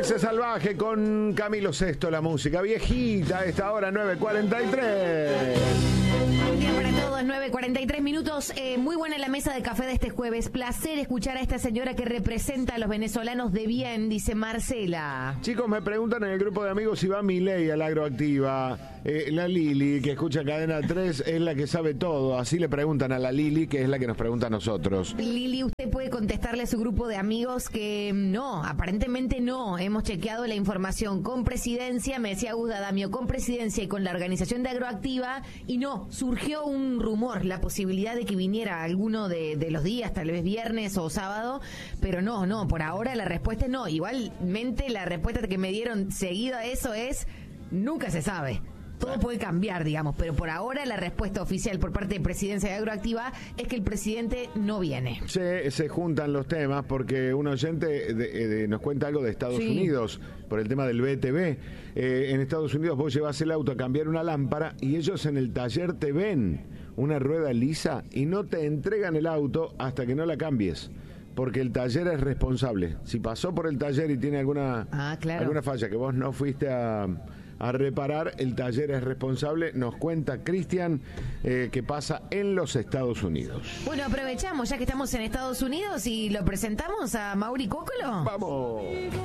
Sexo Salvaje con Camilo Sesto, la música viejita, a esta hora 9:43. Buen día para todos, 9:43 minutos. Muy buena la mesa de café de este jueves. Placer escuchar a esta señora que representa a los venezolanos de bien, dice Marcela. Chicos, me preguntan en el grupo de amigos si va Milei a la agroactiva. La Lili, que escucha Cadena 3, es la que sabe todo. Así le preguntan a la Lili, que es la que nos pregunta a nosotros. Lili, usted puede contestarle a su grupo de amigos que no, aparentemente no. Hemos chequeado la información con Presidencia, me decía Gus D'Adamio, con Presidencia y con la organización de Agroactiva, y no, surgió un rumor, la posibilidad de que viniera alguno de los días, tal vez viernes o sábado, pero no, por ahora la respuesta es no. Igualmente la respuesta que me dieron seguido a eso es, nunca se sabe. Todo puede cambiar, digamos, pero por ahora la respuesta oficial por parte de Presidencia de Agroactiva es que el presidente no viene. Se juntan los temas porque un oyente nos cuenta algo de Estados Unidos, por el tema del BTV. En Estados Unidos vos llevas el auto a cambiar una lámpara y ellos en el taller te ven una rueda lisa y no te entregan el auto hasta que no la cambies. Porque el taller es responsable. Si pasó por el taller y tiene alguna falla que vos no fuiste a reparar, el taller es responsable. Nos cuenta Cristian que pasa en los Estados Unidos. Bueno, aprovechamos ya que estamos en Estados Unidos y lo presentamos a Mauri Cócolo. ¡Vamos!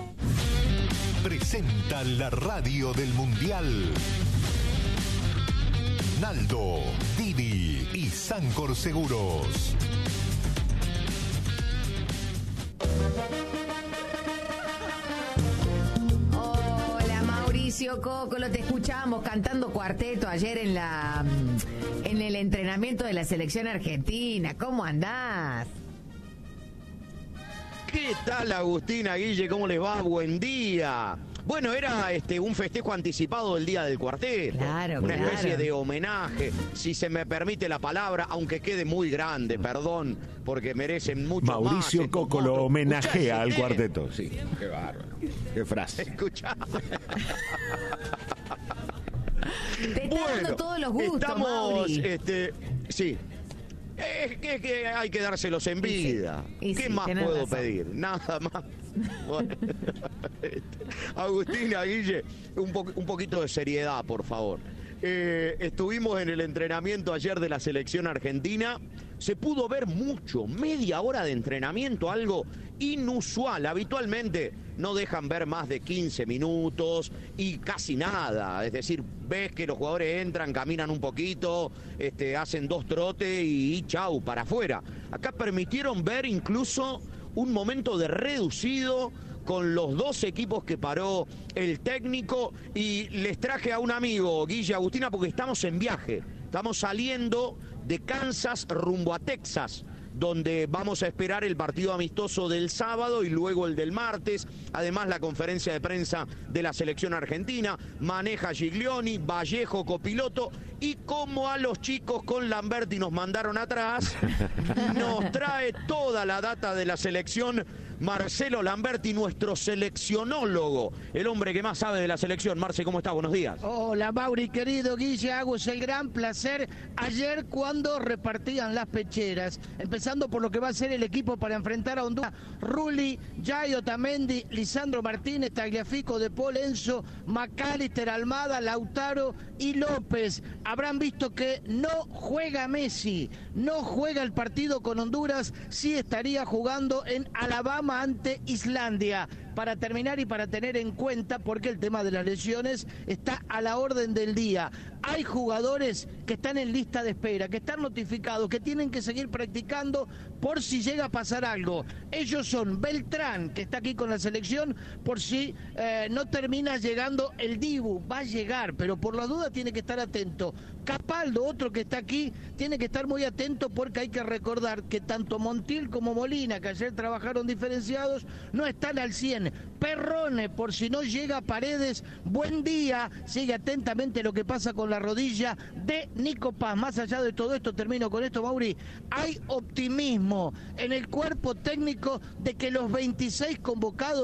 Presenta la radio del Mundial. Naldo, Didi y Sancor Seguros. Hola Mauricio Cócolo, te escuchábamos cantando cuarteto ayer en el entrenamiento de la selección argentina. ¿Cómo andás? ¿Qué tal, Agustina, Guille? ¿Cómo les va? Buen día. Bueno, era un festejo anticipado del Día del Cuarteto. Una especie de homenaje, si se me permite la palabra, aunque quede muy grande, perdón, porque merecen mucho Mauricio más. Cócolo homenajea al cuarteto. Sí, qué bárbaro. Qué frase. Escuchá. Te está dando todos los gustos, estamos, Mauri. Sí. Es que hay que dárselos en vida. ¿Qué más puedo pedir? Nada más. Bueno. Agustina, Guille, un poquito de seriedad, por favor. Estuvimos en el entrenamiento ayer de la selección argentina. Se pudo ver mucho, media hora de entrenamiento, algo inusual. Habitualmente no dejan ver más de 15 minutos y casi nada. Es decir, ves que los jugadores entran, caminan un poquito, hacen 2 trotes y chau, para afuera. Acá permitieron ver incluso un momento de reducido con los 2 equipos que paró el técnico, y les traje a un amigo, Guille, Agustina, porque estamos en viaje. Estamos saliendo de Kansas rumbo a Texas, donde vamos a esperar el partido amistoso del sábado y luego el del martes. Además, la conferencia de prensa de la selección argentina. Maneja Giglioni, Vallejo copiloto, y como a los chicos con Lamberti nos mandaron atrás, nos trae toda la data de la selección Marcelo Lamberti, nuestro seleccionólogo, el hombre que más sabe de la selección. Marce, ¿cómo está? Buenos días. Hola, Mauri, querido Guille, Agus, el gran placer. Ayer cuando repartían las pecheras, empezando por lo que va a ser el equipo para enfrentar a Honduras: Rulli, Jay Otamendi, Lisandro Martínez, Tagliafico, De Paul, Enzo, McAllister, Almada, Lautaro y López. Habrán visto que no juega Messi, no juega el partido con Honduras, sí estaría jugando en Alabama ante Islandia. Para terminar y para tener en cuenta, porque el tema de las lesiones está a la orden del día. Hay jugadores que están en lista de espera, que están notificados, que tienen que seguir practicando por si llega a pasar algo. Ellos son Beltrán, que está aquí con la selección, por si no termina llegando el Dibu. Va a llegar, pero por la duda tiene que estar atento. Capaldo, otro que está aquí, tiene que estar muy atento, porque hay que recordar que tanto Montiel como Molina, que ayer trabajaron diferenciados, no están al 100. Perrone, por si no llega Paredes, buen día. Sigue atentamente lo que pasa con la rodilla de Nico Paz. Más allá de todo esto, termino con esto, Mauri, hay optimismo en el cuerpo técnico de que los 26 convocados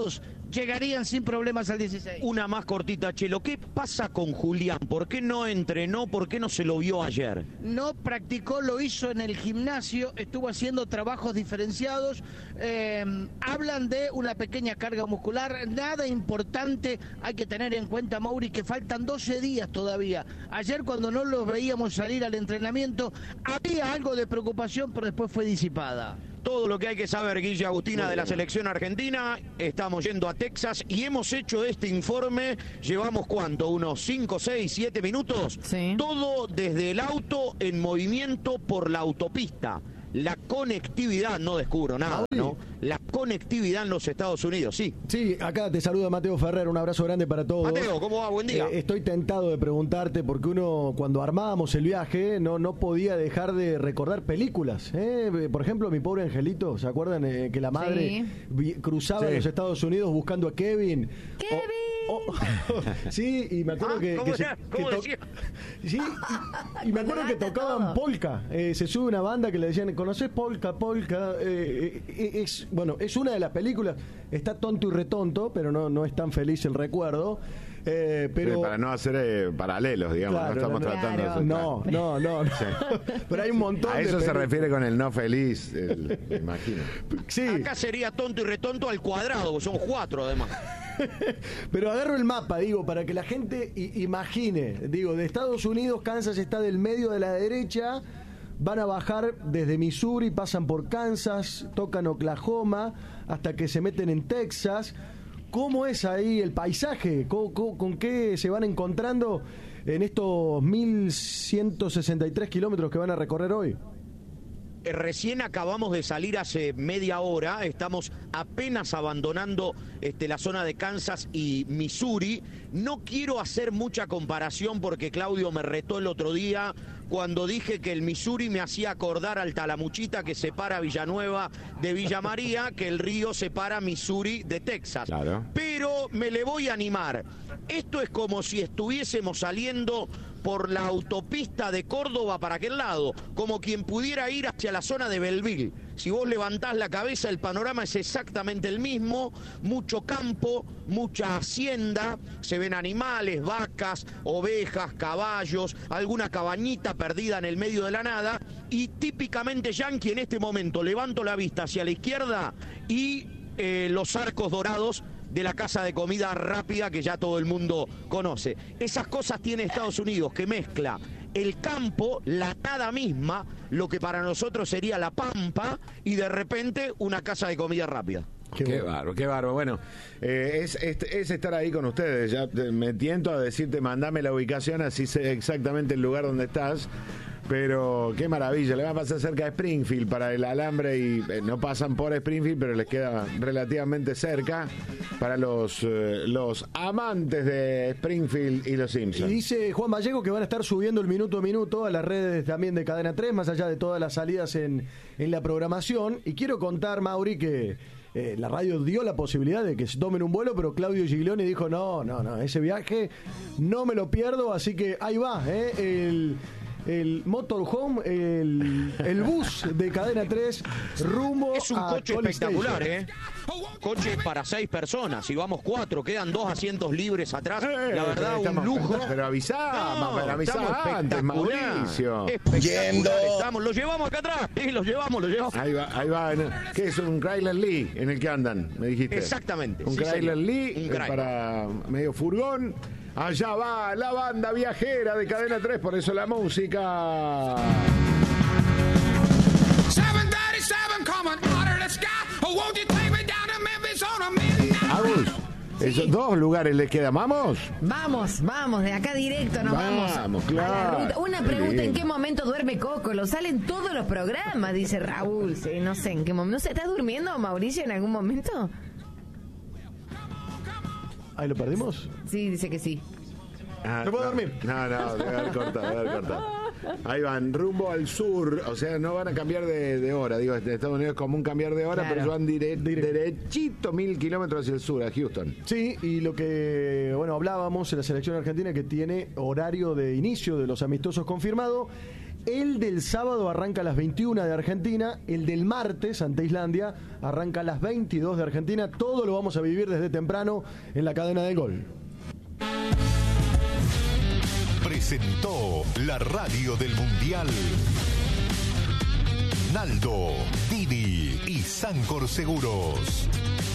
llegarían sin problemas al 16. Una más cortita, Chelo. ¿Qué pasa con Julián? ¿Por qué no entrenó? ¿Por qué no se lo vio ayer? No practicó, lo hizo en el gimnasio, estuvo haciendo trabajos diferenciados. Hablan de una pequeña carga muscular, nada importante. Hay que tener en cuenta, Mauri, que faltan 12 días todavía. Ayer, cuando no los veíamos salir al entrenamiento, había algo de preocupación, pero después fue disipada. Todo lo que hay que saber, Guille Agustina, de la selección argentina. Estamos yendo a Texas y hemos hecho este informe. ¿Llevamos cuánto? ¿Unos 5, 6, 7 minutos? Sí. Todo desde el auto en movimiento por la autopista. La conectividad, no descubro nada, ¿no? La conectividad en los Estados Unidos, sí. Sí, acá te saluda Mateo Ferrer, un abrazo grande para todos. Mateo, ¿cómo va? Buen día. Estoy tentado de preguntarte, porque uno, cuando armábamos el viaje, no podía dejar de recordar películas. Por ejemplo, Mi Pobre Angelito, ¿se acuerdan? Que la madre cruzaba los Estados Unidos buscando a Kevin. Sí, y me acuerdo y me acuerdo que tocaban polka. Se sube una banda que le decían, ¿conocés polka? Es una de las películas. Está tonto y retonto, pero no es tan feliz el recuerdo. Pero sí, para no hacer paralelos, digamos, claro, no estamos tratando de hacer. No. Sí. Pero hay un montón a eso se refiere con el no feliz, me imagino. Sí. Acá sería tonto y retonto al cuadrado, porque son 4 además. Pero agarro el mapa, digo, para que la gente imagine. Digo, de Estados Unidos, Kansas está del medio de la derecha. Van a bajar desde Missouri, pasan por Kansas, tocan Oklahoma, hasta que se meten en Texas. ¿Cómo es ahí el paisaje? ¿Con qué se van encontrando en estos 1.163 kilómetros que van a recorrer hoy? Recién acabamos de salir hace media hora, estamos apenas abandonando la zona de Kansas y Missouri. No quiero hacer mucha comparación porque Claudio me retó el otro día cuando dije que el Missouri me hacía acordar al Talamuchita que separa Villanueva de Villa María, que el río separa Missouri de Texas. Claro. Pero me le voy a animar. Esto es como si estuviésemos saliendo por la autopista de Córdoba para aquel lado, como quien pudiera ir hacia la zona de Belleville. Si vos levantás la cabeza, el panorama es exactamente el mismo, mucho campo, mucha hacienda, se ven animales, vacas, ovejas, caballos, alguna cabañita perdida en el medio de la nada, y típicamente yanqui en este momento. Levanto la vista hacia la izquierda y los arcos dorados de la casa de comida rápida que ya todo el mundo conoce. Esas cosas tiene Estados Unidos, que mezcla el campo, la nada misma, lo que para nosotros sería la pampa, y de repente una casa de comida rápida. Qué bárbaro. Bueno, es estar ahí con ustedes. Ya me tiento a decirte, mandame la ubicación, así sé exactamente el lugar donde estás. Pero qué maravilla, le va a pasar cerca de Springfield para el alambre y no pasan por Springfield, pero les queda relativamente cerca para los amantes de Springfield y los Simpsons. Y dice Juan Vallejo que van a estar subiendo el minuto a minuto a las redes también de Cadena 3, más allá de todas las salidas en la programación. Y quiero contar, Mauri, que la radio dio la posibilidad de que se tomen un vuelo, pero Claudio Giglioni dijo, no, ese viaje no me lo pierdo, así que ahí va, el motorhome, el bus de Cadena 3 rumbo a Es un coche College espectacular, Station. Coche para 6 personas, si vamos 4, quedan 2 asientos libres atrás, la verdad un lujo. Pero avisá antes, Mauricio. Estamos, lo llevamos acá atrás, sí, lo llevamos. Ahí va, ¿qué es? Un Chrysler Lee en el que andan, me dijiste. Exactamente. Un Chrysler Lee para medio furgón. Allá va la banda viajera de Cadena 3, por eso la música. 737 coming out of the sky. Oh, won't you take me down to Memphis on a midnight? Agus, esos 2 lugares les quedan. ¿Vamos? Vamos, de acá directo nos vamos. Vamos, a claro. la ruta. Una pregunta, Bien. ¿en qué momento duerme Coco? Lo salen todos los programas, dice Raúl. Sí, no sé en qué momento. ¿No se está durmiendo Mauricio en algún momento? ¿Ahí lo perdimos? Sí, dice que sí. ¿No puedo dormir? No, debe haber cortado. Ahí van, rumbo al sur, o sea, no van a cambiar de hora. Digo, de Estados Unidos es común cambiar de hora, Claro. pero van derechito 1.000 kilómetros hacia el sur, a Houston. Sí, y lo que, hablábamos en la selección argentina, que tiene horario de inicio de los amistosos confirmado. El del sábado arranca a las 21 de Argentina, el del martes ante Islandia arranca a las 22 de Argentina. Todo lo vamos a vivir desde temprano en la cadena del Gol. Presentó la radio del Mundial Naldo, Didi y Sancor Seguros.